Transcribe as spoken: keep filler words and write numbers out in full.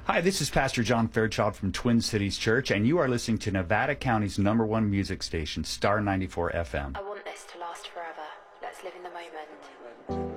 Hi, this is Pastor John Fairchild from Twin Cities Church, and you are listening to Nevada County's number one music station, Star ninety-four F M. I want this to last forever. Let's live in the moment.